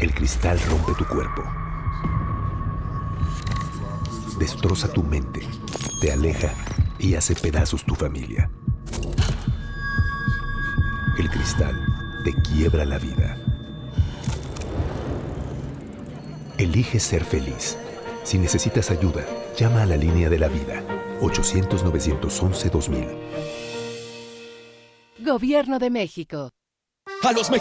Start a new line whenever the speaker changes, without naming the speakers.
El cristal rompe tu cuerpo, destroza tu mente, te aleja y hace pedazos tu familia. El cristal te quiebra la vida. Elige ser feliz. Si necesitas ayuda, llama a la línea de la vida, 800-911-2000.
Gobierno de México.
A los mexicanos